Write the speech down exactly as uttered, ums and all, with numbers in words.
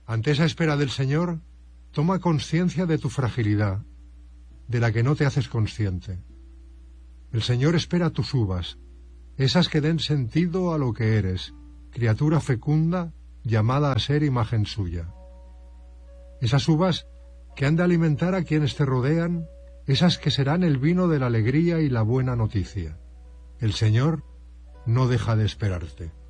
Ante esa espera del Señor, toma conciencia de tu fragilidad, de la que no te haces consciente. El Señor espera tus uvas, esas que den sentido a lo que eres, criatura fecunda llamada a ser imagen suya. Esas uvas que han de alimentar a quienes te rodean, esas que serán el vino de la alegría y la buena noticia. El Señor no deja de esperarte.